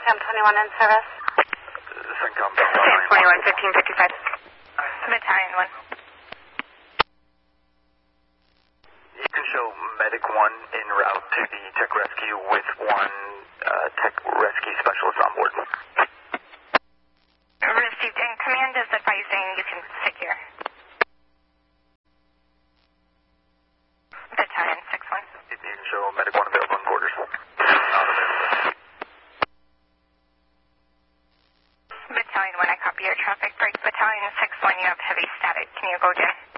Sam 21 in service. CENTCOM. Sam 21, 1555. Battalion 1. You can show Medic 1 en route to the tech rescue with one tech rescue specialist on board. Received, and command is advising you can secure. Battalion 6-1. You can show Medic 1 available in quarters. Not available. Battalion 1, I copy your traffic break. Battalion 6-1, you have heavy static. Can you go down?